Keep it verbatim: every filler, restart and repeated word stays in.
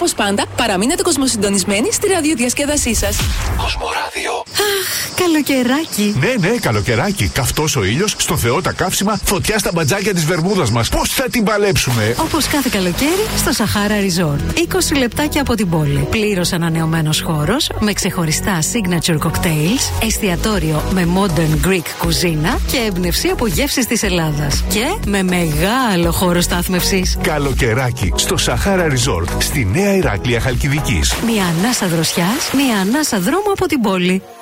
όπως πάντα, παραμείνετε κοσμοσυντονισμένοι στη ραδιοδιασκέδασή σας. Κοσμοράδιο. Αχ, καλοκαιράκι. Ναι, ναι, καλοκαιράκι. Καυτός ο ήλιος, στο Θεό τα καύσιμα, φωτιά στα μπατζάκια της βερμούδας μας. Πώς θα την παλέψουμε? Όπως κάθε καλοκαίρι στο Σαχάρα Resort. είκοσι λεπτάκια από την πόλη. Πλήρως ανανεωμένος χώρος με ξεχωριστά signature cocktails, εστιατόριο με modern Greek κουζίνα και έμπνευση από γεύσεις της Ελλάδας. Και με μεγάλο χώρο στάθμευσης. Καλοκαιράκι στο Σαχάρα Resort, στη Νέα Ηράκλεια Χαλκιδικής. Μια ανάσα δροσιάς, μια ανάσα δρόμου από την πόλη.